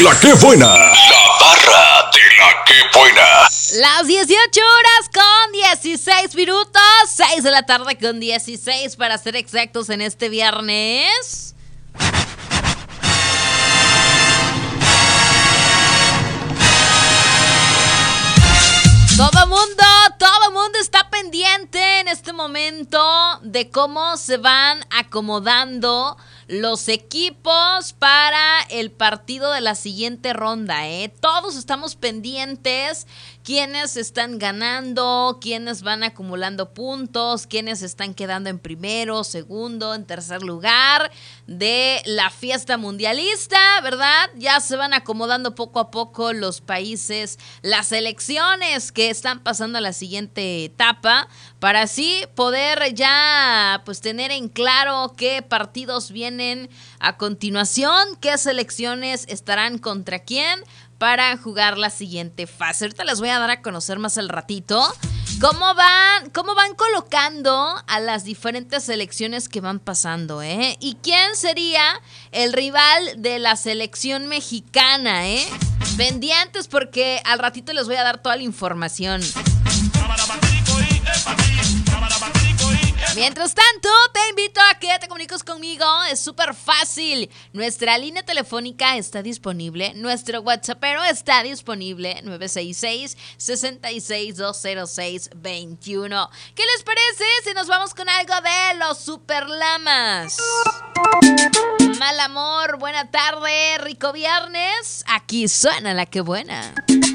la que buena. La barra de la que buena. Las 18 horas con 16 minutos. 6 de la tarde con 16 para ser exactos en este viernes. Todo mundo está pendiente en este momento de cómo se van acomodando los equipos para el partido de la siguiente ronda, ¿eh? Todos estamos pendientes, quiénes están ganando, quiénes van acumulando puntos, quiénes están quedando en primero, segundo, en tercer lugar de la fiesta mundialista, ¿verdad? Ya se van acomodando poco a poco los países, las selecciones que están pasando a la siguiente etapa, para así poder ya pues tener en claro qué partidos vienen a continuación, qué selecciones estarán contra quién para jugar la siguiente fase. Ahorita les voy a dar a conocer más al ratito cómo van colocando a las diferentes selecciones que van pasando, ¿eh? Y quién sería el rival de la selección mexicana, ¿eh? Pendientes porque al ratito les voy a dar toda la información. Mientras tanto, te invito a que te comuniques conmigo. Es súper fácil. Nuestra línea telefónica está disponible. Nuestro WhatsAppero está disponible. 966-66-206-21. ¿Qué les parece si nos vamos con algo de los Superlamas? Mal amor, buena tarde, rico viernes. Aquí suena la que buena.